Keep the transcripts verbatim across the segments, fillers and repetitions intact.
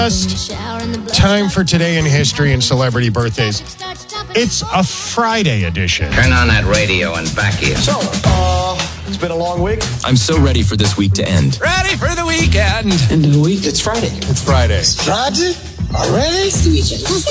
Time for Today in History and Celebrity Birthdays. It's a Friday edition. Turn on that radio and back here. So, uh, it's been a long week. I'm so ready for this week to end. Ready for the weekend. End of the week, it's Friday. It's Friday. It's Friday? Already? It's the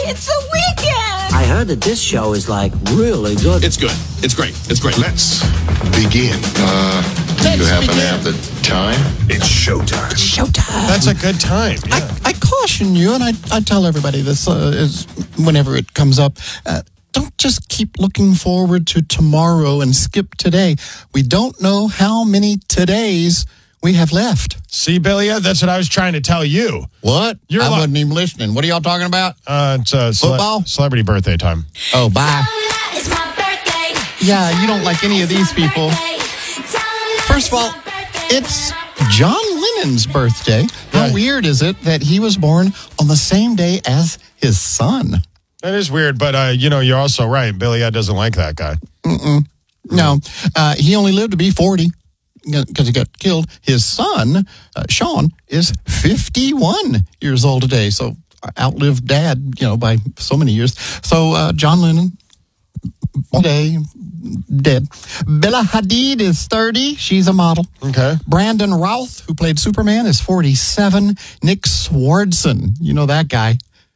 weekend. I heard that this show is like really good. It's good. It's great. It's great. Let's begin. Uh, do you happen to have the time? It's showtime. Showtime. That's a good time. Yeah. I, I caution you, and I, I tell everybody this uh, is whenever it comes up. Uh, don't just keep looking forward to tomorrow and skip today. We don't know how many todays we have left. See, Billy, that's what I was trying to tell you. What? You're I li- wasn't even listening. What are y'all talking about? Uh, it's uh, cele- Football? celebrity birthday time. Oh, bye. It's my birthday. Yeah, you don't like any of these people. First of all, it's John Lennon's birthday. How Right. weird is it that he was born on the same day as his son? That is weird, but, uh, you know, you're also right. Billy Ed doesn't like that guy. Mm-mm. No, uh, he only lived to be forty because he got killed. His son, uh, Sean, is fifty-one years old today, so outlived Dad, you know, by so many years. So uh, John Lennon, today, dead. Bella Hadid is thirty. She's a model. Okay. Brandon Routh, who played Superman, is forty-seven. Nick Swardson, you know that guy.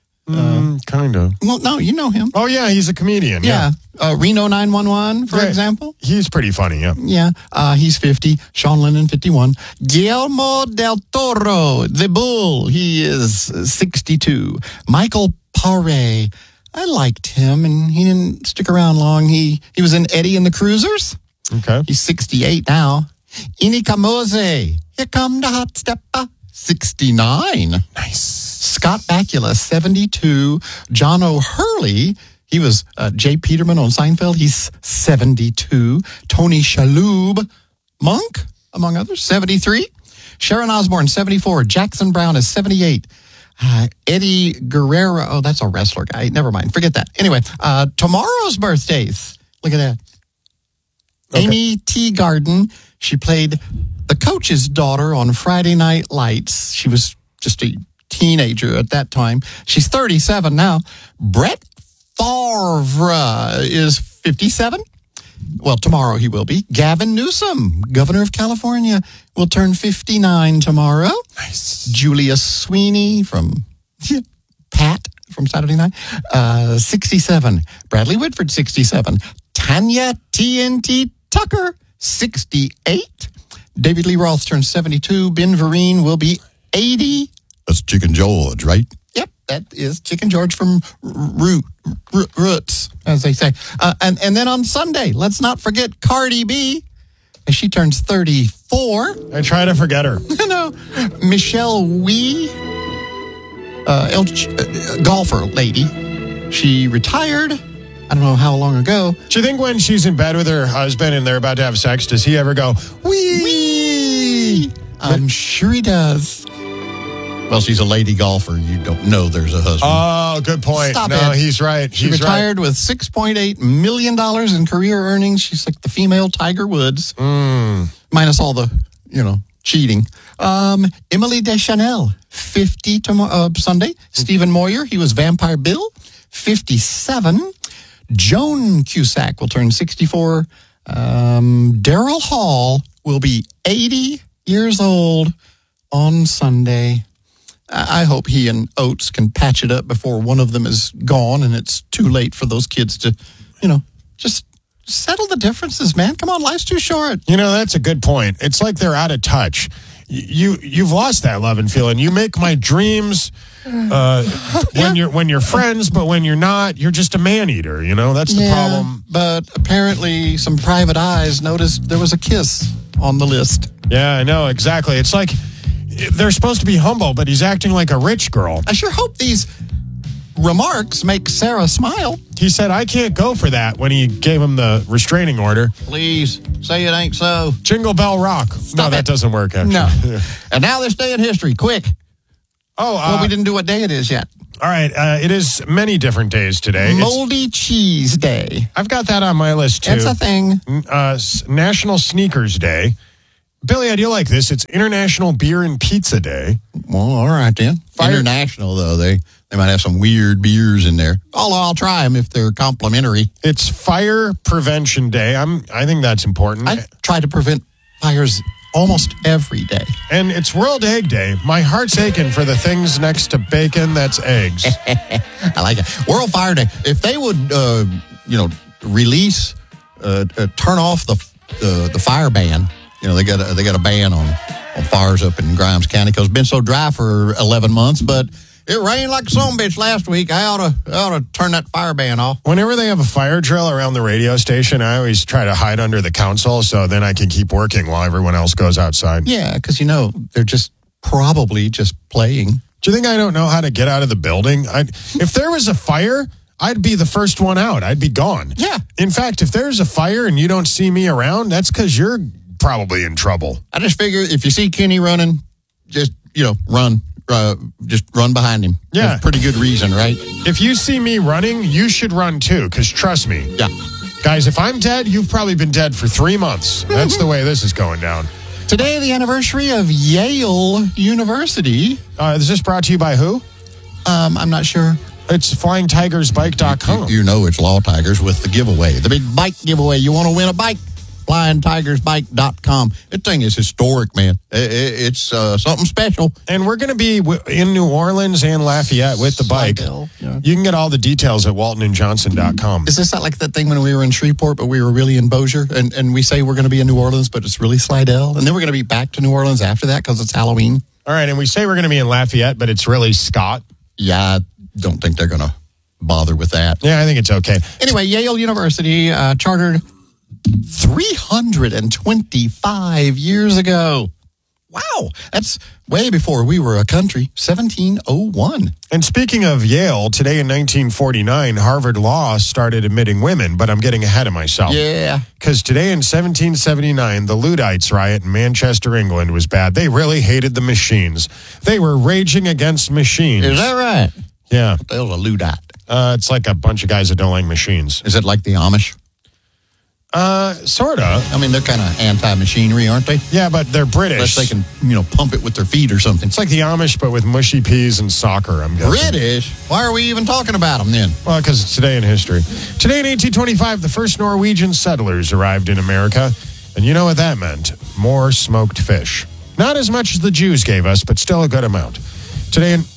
Mm, kind of. Well, no, you know him. Oh, yeah, he's a comedian. Yeah. Uh, Reno nine one one, for Right. example. He's pretty funny, yeah. Yeah, uh, he's fifty. Sean Lennon, fifty-one. Guillermo del Toro, the Bull, he is sixty-two. Michael Paré, I liked him, and he didn't stick around long. He he was in Eddie and the Cruisers. Okay. He's sixty-eight now. Inika Mose, here come the hot stepper, sixty-nine. Nice. Scott Bakula, seventy-two. John O'Hurley, he was uh, Jay Peterman on Seinfeld. He's seventy-two. Tony Shalhoub, Monk, among others, seventy-three. Sharon Osbourne, seventy-four. Jackson Brown is seventy-eight. Uh, Eddie Guerrero, oh, that's a wrestler guy. Never mind, forget that. Anyway, uh, tomorrow's birthdays. Look at that. Okay. Amy Teagarden, she played the coach's daughter on Friday Night Lights. She was just a teenager at that time. She's thirty-seven now. Brett Favre is fifty-seven. Well, tomorrow he will be. Gavin Newsom, governor of California, will turn fifty-nine tomorrow. Nice. Julia Sweeney from Pat from Saturday Night, uh, sixty-seven. Bradley Whitford, sixty-seven. Tanya T N T Tucker, sixty-eight. David Lee Roth turns seventy-two. Ben Vereen will be eighty. That's Chicken George, right? Yep, that is Chicken George from Root, Roots, as they say. Uh, and, and then on Sunday, let's not forget Cardi B, as she turns thirty-four. I try to forget her. You know, Michelle Wee, uh, El- uh, golfer lady. She retired. I don't know how long ago. Do you think when she's in bed with her husband and they're about to have sex, does he ever go, wee? Wee! I'm sure he does. Well, she's a lady golfer. You don't know there's a husband. Oh, good point. Stop no, it. he's right. She He's retired with six point eight million dollars in career earnings. She's like the female Tiger Woods. right. Mm. Minus all the, you know, cheating. Um, Emily Deschanel, fifty tomorrow, uh, Sunday. Stephen Moyer, he was Vampire Bill, fifty-seven. Joan Cusack will turn sixty-four. Um, Daryl Hall will be eighty years old on Sunday. I I hope he and Oates can patch it up before one of them is gone and it's too late for those kids to, you know, just settle the differences, man. Come on, life's too short. You know, that's a good point. It's like they're out of touch. You, you've lost that love and feeling. You make my dreams uh, when you're when you're friends, but when you're not, you're just a man eater. You know, that's the Yeah, problem. But apparently some private eyes noticed there was a kiss on the list. Yeah, I know exactly. It's like they're supposed to be humble, but he's acting like a rich girl. I sure hope these remarks make Sarah smile. He said, "I can't go for that" when he gave him the restraining order. Please say it ain't so. Jingle Bell Rock. no, it. that doesn't work. Actually. No. And now this day in history, quick. Oh, uh, Well, we didn't do what day it is yet. all right. Uh, it is many different days today. It's- Moldy Cheese Day. I've got that on my list too. That's a thing. uh, S- National Sneakers Day, Billy, I do like this. It's International Beer and Pizza Day. Well, all right then. Fire- International, though, they, they might have some weird beers in there. Although I'll try them if they're complimentary. It's Fire Prevention Day. I'm. I think that's important. I try to prevent fires almost every day. And it's World Egg Day. My heart's aching for the things next to bacon that's eggs. I like it. World Fire Day. If they would, uh, you know, release, uh, uh, turn off the, the the fire ban. You know, they got a, they got a ban on, on fires up in Grimes County because it's been so dry for eleven months. But it rained like a son bitch last week. I ought to I ought to turn that fire ban off. Whenever they have a fire drill around the radio station, I always try to hide under the console so then I can keep working while everyone else goes outside. Yeah, because, you know, they're just probably just playing. Do you think I don't know how to get out of the building? I'd, if there was a fire, I'd be the first one out. I'd be gone. Yeah. In fact, if there's a fire and you don't see me around, that's because you're probably in trouble. I just figure if you see Kenny running, just, you know, run. Uh, just run behind him. Yeah. That's a pretty good reason, right? If you see me running, you should run too, because trust me. Yeah. Guys, if I'm dead, you've probably been dead for three months. That's the way this is going down. Today, the anniversary of Yale University. Uh, is this brought to you by who? Um, I'm not sure. It's flying tigers bike dot com. You, you know it's Law Tigers with the giveaway. The big bike giveaway. You want to win a bike? flying tigers bike dot com. That thing is historic, man. It, it, it's uh, something special. And we're going to be w- in New Orleans and Lafayette with the bike. Slidell, yeah. You can get all the details at walton and johnson dot com. Is this not like that thing when we were in Shreveport, but we were really in Bossier, and, and we say we're going to be in New Orleans, but it's really Slidell, and then we're going to be back to New Orleans after that because it's Halloween? All right, and we say we're going to be in Lafayette, but it's really Scott. Yeah, I don't think they're going to bother with that. Yeah, I think it's okay. Anyway, Yale University uh, chartered three hundred twenty-five years ago. Wow, that's way before we were a country, seventeen oh one. And speaking of Yale, today in nineteen forty-nine, Harvard Law started admitting women, but I'm getting ahead of myself. Yeah. Because today in seventeen seventy-nine, the Luddites riot in Manchester, England was bad. They really hated the machines. They were raging against machines. Is that right? Yeah. What the hell's a Luddite? Uh, it's like a bunch of guys that don't like machines. Is it like the Amish? Uh, sort of. I mean, they're kind of anti-machinery, aren't they? Yeah, but they're British. Unless they can, you know, pump it with their feet or something. It's like the Amish, but with mushy peas and soccer, I'm guessing. British? Why are we even talking about them then? Well, because it's today in history. Today in eighteen twenty-five, the first Norwegian settlers arrived in America. And you know what that meant? More smoked fish. Not as much as the Jews gave us, but still a good amount. Today in...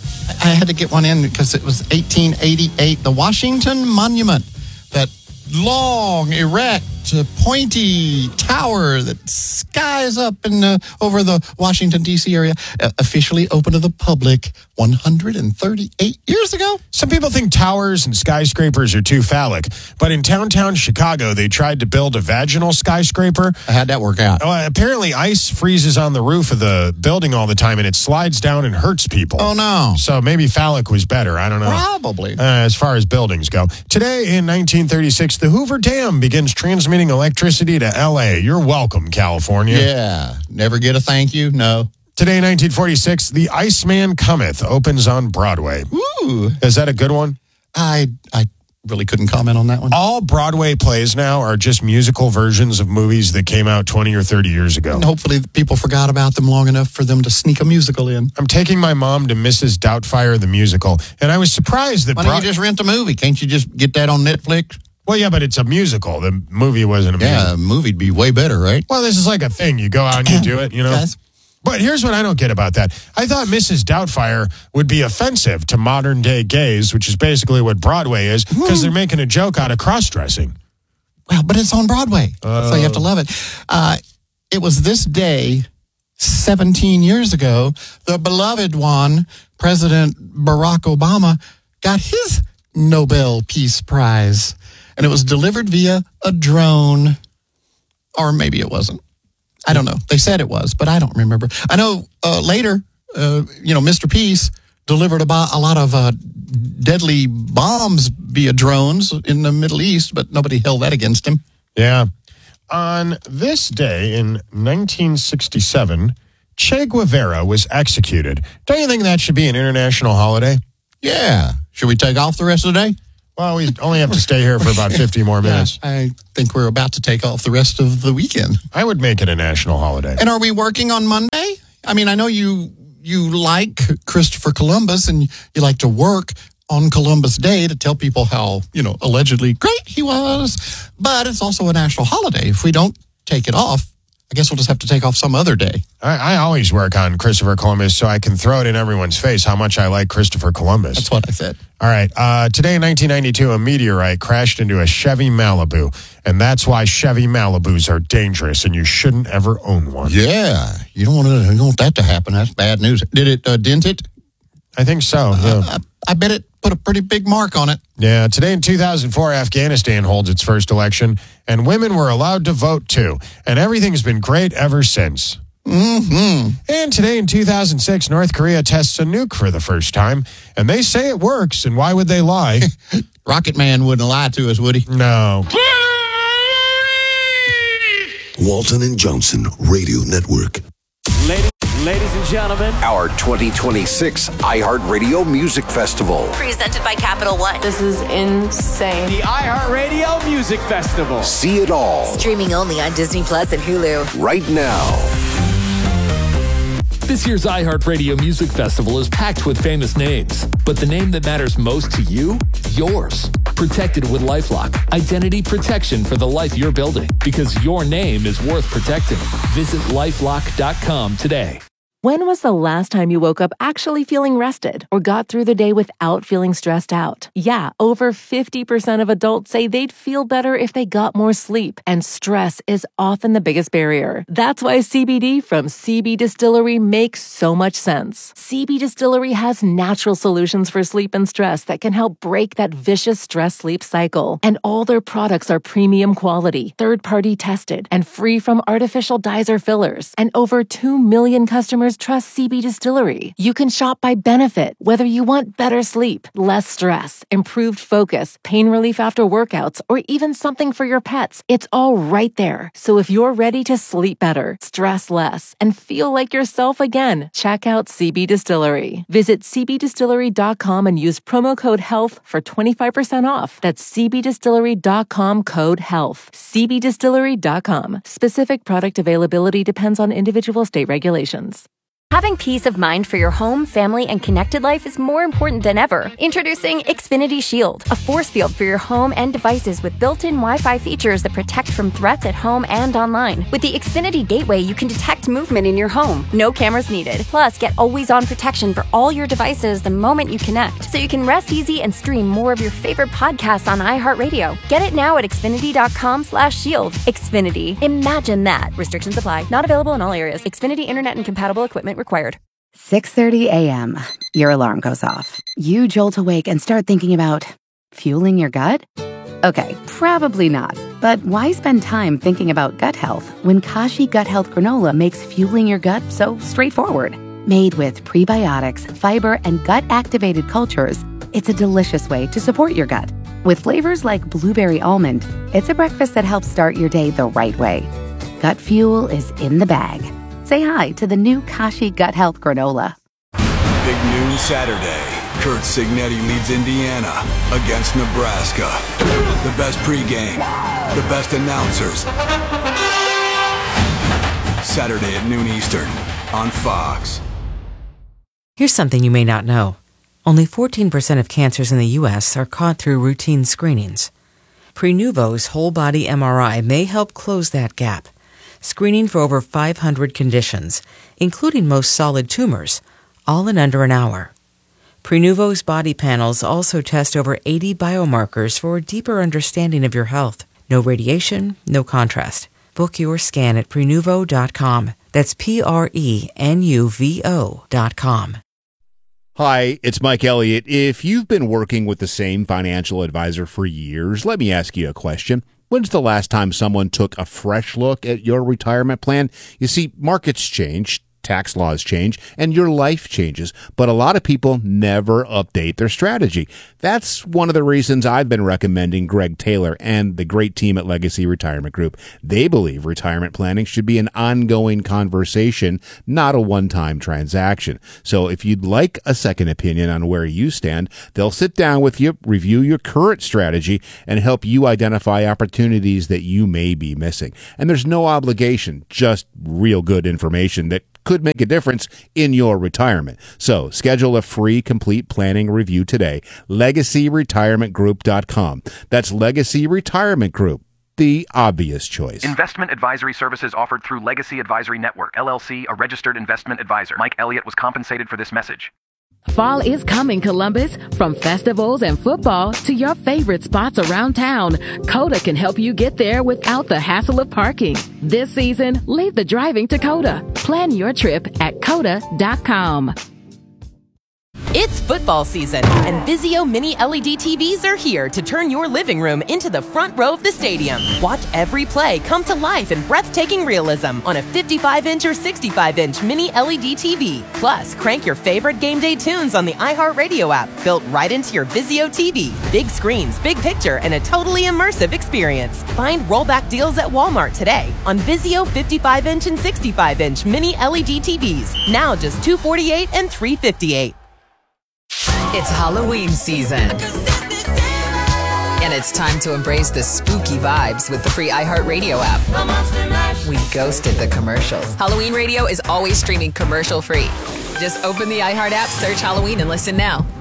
I had to get one in because it was eighteen eighty-eight. The Washington Monument, that long, erect, uh, pointy tower that skies up in uh, over the Washington, D C area, uh, officially opened to the public one hundred thirty-eight years ago. Some people think towers and skyscrapers are too phallic, but in downtown Chicago, they tried to build a vaginal skyscraper. How'd that work out? Uh, apparently, ice freezes on the roof of the building all the time, and it slides down and hurts people. Oh, no. So maybe phallic was better. I don't know. Probably. Uh, as far as buildings go. Today in nineteen thirty-six, the Hoover Dam begins transmitting electricity to L A. You're welcome, California. Yeah. Never get a thank you? No. Today in nineteen forty-six, The Iceman Cometh opens on Broadway. Ooh. Is that a good one? I I really couldn't comment on that one. All Broadway plays now are just musical versions of movies that came out twenty or thirty years ago. And hopefully people forgot about them long enough for them to sneak a musical in. I'm taking my mom to Missus Doubtfire the musical, and I was surprised that... Why don't Broad- you just rent a movie? Can't you just get that on Netflix? Well, yeah, but it's a musical. The movie wasn't a musical. Yeah, a movie'd be way better, right? Well, this is like a thing. You go out and you do it, you know? Yes. But here's what I don't get about that. I thought Missus Doubtfire would be offensive to modern day gays, which is basically what Broadway is, because they're making a joke out of cross-dressing. Well, but it's on Broadway. Uh, so you have to love it. Uh, it was this day, seventeen years ago, the beloved one, President Barack Obama, got his Nobel Peace Prize. And it was delivered via a drone. Or maybe it wasn't. I don't know. They said it was, but I don't remember. I know uh, later, uh, you know, Mister Peace delivered about a lot of uh, deadly bombs via drones in the Middle East, but nobody held that against him. Yeah. On this day in nineteen sixty-seven, Che Guevara was executed. Don't you think that should be an international holiday? Yeah. Should we take off the rest of the day? Well, we only have to stay here for about fifty more minutes. Yeah, I think we're about to take off the rest of the weekend. I would make it a national holiday. And are we working on Monday? I mean, I know you you like Christopher Columbus and you like to work on Columbus Day to tell people how, you know, allegedly great he was. But it's also a national holiday. If we don't take it off, I guess we'll just have to take off some other day. I, I always work on Christopher Columbus so I can throw it in everyone's face how much I like Christopher Columbus. That's what I said. All right. Uh, today in nineteen ninety-two, a meteorite crashed into a Chevy Malibu. And that's why Chevy Malibus are dangerous and you shouldn't ever own one. Yeah. You don't want to, you don't want that to happen. That's bad news. Did it uh, dent it? I think so. Yeah. Uh, I, I bet it put a pretty big mark on it. Yeah, today in two thousand four, Afghanistan holds its first election, and women were allowed to vote too. And everything's been great ever since. Mm-hmm. And today in two thousand six, North Korea tests a nuke for the first time, and they say it works, and why would they lie? Rocket Man wouldn't lie to us, would he? No. Walton and Johnson Radio Network. Ladies, ladies and gentlemen, Our twenty twenty-six iHeartRadio Music Festival. Presented by Capital One. This is insane. the iHeartRadio Music Festival. See it all Streaming only on Disney Plus and Hulu. right now. This year's iHeartRadio Music Festival is packed with famous names, but the name that matters most to you? Yours. Protected with LifeLock. Identity protection for the life you're building, because your name is worth protecting. Visit lifelock dot com today. When was the last time you woke up actually feeling rested or got through the day without feeling stressed out? Yeah, over fifty percent of adults say they'd feel better if they got more sleep, and stress is often the biggest barrier. That's why C B D from C B Distillery makes so much sense. C B Distillery has natural solutions for sleep and stress that can help break that vicious stress-sleep cycle. And all their products are premium quality, third-party tested, and free from artificial dyes or fillers. And over two million customers trust C B Distillery. You can shop by benefit, whether you want better sleep, less stress, improved focus, pain relief after workouts, or even something for your pets. It's all right there. So if you're ready to sleep better, stress less, and feel like yourself again, check out C B Distillery. Visit c b distillery dot com and use promo code HEALTH for twenty-five percent off. That's c b distillery dot com code HEALTH. c b distillery dot com. Specific product availability depends on individual state regulations. Having peace of mind for your home, family, and connected life is more important than ever. Introducing Xfinity Shield, a force field for your home and devices with built-in Wi-Fi features that protect from threats at home and online. With the Xfinity Gateway, you can detect movement in your home. No cameras needed. Plus, get always-on protection for all your devices the moment you connect, so you can rest easy and stream more of your favorite podcasts on iHeartRadio. Get it now at xfinity dot com slash shield. Xfinity. Imagine that. Restrictions apply. Not available in all areas. Xfinity Internet and compatible equipment required. six thirty a.m. Your alarm goes off. You jolt awake and start thinking about fueling your gut? Okay, probably not. But why spend time thinking about gut health when Kashi Gut Health Granola makes fueling your gut so straightforward? Made with prebiotics, fiber, and gut-activated cultures, it's a delicious way to support your gut. With flavors like blueberry almond, it's a breakfast that helps start your day the right way. Gut fuel is in the bag. Say hi to the new Kashi Gut Health Granola. Big noon Saturday. Kurt Signetti leads Indiana against Nebraska. The best pregame, the best announcers. Saturday at noon Eastern on Fox. Here's something you may not know. Only fourteen percent of cancers in the U S are caught through routine screenings. Prenuvo's whole body M R I may help close that gap, screening for over five hundred conditions, including most solid tumors, all in under an hour. Prenuvo's body panels also test over eighty biomarkers for a deeper understanding of your health. No radiation, no contrast. Book your scan at prenuvo dot com. That's P R E N U V O dot com. Hi, it's Mike Elliott. If you've been working with the same financial advisor for years, let me ask you a question. When's the last time someone took a fresh look at your retirement plan? You see, markets change, tax laws change, and your life changes. But a lot of people never update their strategy. That's one of the reasons I've been recommending Greg Taylor and the great team at Legacy Retirement Group. They believe retirement planning should be an ongoing conversation, not a one-time transaction. So if you'd like a second opinion on where you stand, they'll sit down with you, review your current strategy, and help you identify opportunities that you may be missing. And there's no obligation, just real good information that could make a difference in your retirement. So schedule a free complete planning review today. legacy retirement group dot com. That's Legacy Retirement Group, the obvious choice. Investment advisory services offered through Legacy Advisory Network, L L C, a registered investment advisor. Mike Elliott was compensated for this message. Fall is coming, Columbus. From festivals and football to your favorite spots around town, Coda can help you get there without the hassle of parking. This season, leave the driving to Coda. Plan your trip at coda dot com. It's football season, and Vizio Mini L E D T Vs are here to turn your living room into the front row of the stadium. Watch every play come to life in breathtaking realism on a fifty-five inch or sixty-five inch Mini L E D T V. Plus, crank your favorite game day tunes on the iHeartRadio app, built right into your Vizio T V. Big screens, big picture, and a totally immersive experience. Find rollback deals at Walmart today on Vizio fifty-five inch and sixty-five inch Mini L E D T Vs. Now just two hundred forty-eight dollars and three hundred fifty-eight dollars. It's Halloween season. And it's time to embrace the spooky vibes with the free iHeartRadio app. We ghosted the commercials. Halloween Radio is always streaming commercial free. Just open the iHeart app, search Halloween, and listen now.